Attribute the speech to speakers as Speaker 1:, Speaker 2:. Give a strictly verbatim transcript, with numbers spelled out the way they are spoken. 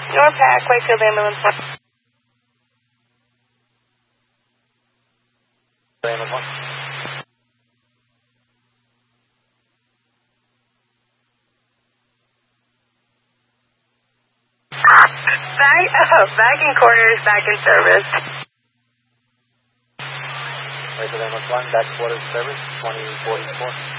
Speaker 1: Norpac, Wakefield Ambulance one.
Speaker 2: Ambulance one.
Speaker 1: Bag, uh, bag and quarters back in service.
Speaker 2: Wakefield Ambulance one, back quarters service, twenty forty-four.